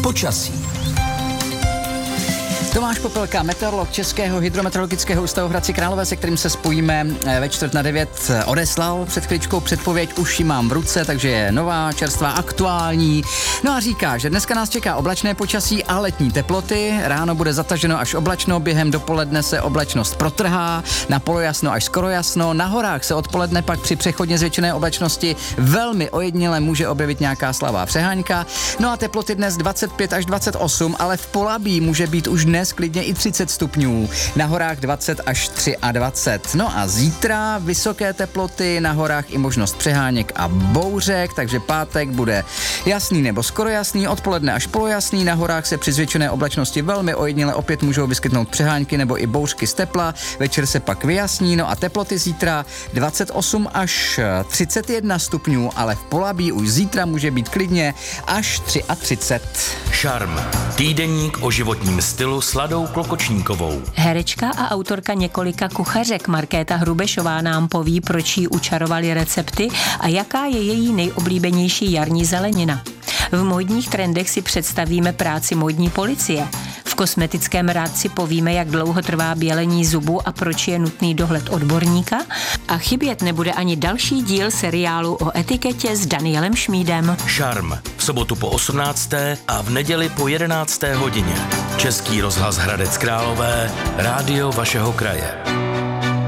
Počasí. Tomáš Popelka, meteorolog Českého hydrometeorologického ústavu v Hradci Králové, se kterým se spojíme ve 8:45, odeslal před chvíličkou předpověď, už ji mám v ruce, takže je nová, čerstvá, aktuální. No a říká, že dneska nás čeká oblačné počasí a letní teploty, ráno bude zataženo až oblačno, během dopoledne se oblačnost protrhá, na polojasno až skoro jasno, na horách se odpoledne pak při přechodně zvětšené oblačnosti velmi ojediněle může objevit nějaká slabá přehánka. No a teploty dnes 25 až 28, ale v Polabí může být už dnes klidně i 30 stupňů, na horách 20 až 23. No a zítra vysoké teploty, na horách i možnost přeháněk a bouřek, takže pátek bude jasný nebo skoro jasný, odpoledne až polojasný, na horách se při zvětšené oblačnosti velmi ojediněle opět můžou vyskytnout přeháňky nebo i bouřky z tepla, večer se pak vyjasní, no a teploty zítra 28 až 31 stupňů, ale v Polabí už zítra může být klidně až 33. Šarm. Týdeník o životním stylu s Ladou Klokočníkovou. Herečka a autorka několika kuchařek Markéta Hrubešová nám poví, proč jí učarovali recepty a jaká je její nejoblíbenější jarní zelenina. V módních trendech si představíme práci módní policie. V kosmetickém rádci povíme, jak dlouho trvá bělení zubu a proč je nutný dohled odborníka. A chybět nebude ani další díl seriálu o etiketě s Danielem Šmídem. Šarm. V sobotu po 18. a v neděli po 11. hodině. Český rozhlas Hradec Králové, rádio vašeho kraje.